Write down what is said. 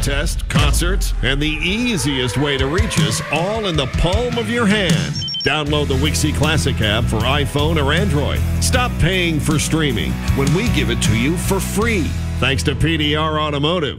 contest, concerts, and the easiest way to reach us all in the palm of your hand. Download the Wixie Classic app for iPhone or Android. Stop paying for streaming when we give it to you for free. Thanks to PDR Automotive.